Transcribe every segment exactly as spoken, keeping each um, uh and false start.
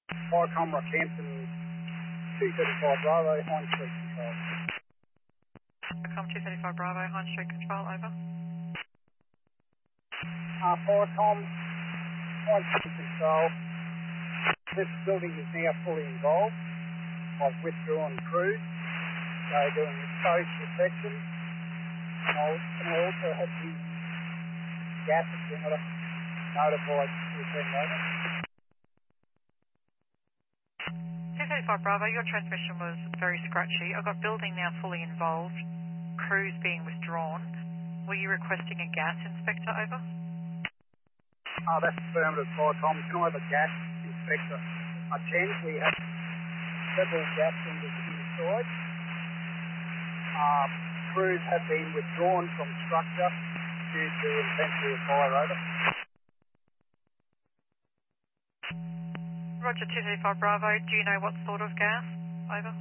Firecom Rockhampton two thirty-five Bravo, Hine Street Control. Firecom two thirty-five Bravo, Hine Street Control, over. Uh, Firecom, Hine Street Control. This building is now fully involved. I've withdrawn crews. They're doing exposed protection. And, I'll, and I also had the gas extinguisher notified to send over. two thirty-five Bravo, your transmission was very scratchy. I've got building now fully involved, crews being withdrawn. Were you requesting a gas inspector, over? Oh, that's affirmative, Firecom. Can I have a gas inspector? I can. We have several gas cylinders inside. Uh, crews have been withdrawn from structure due to intensity of fire, over. Roger, two thirty-five Bravo, do you know what sort of gas, over?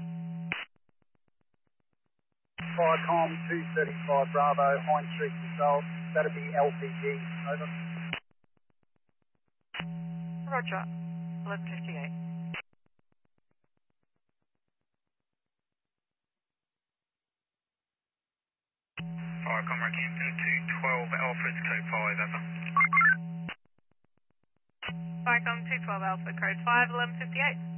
Firecom two thirty-five Bravo, Hine Street Control. That'll be L P G, over. Roger, eleven fifty-eight. Firecom Rockhampton two twelve Alfred code five, over. Firecom two twelve Alpha, code five, eleven fifty-eight.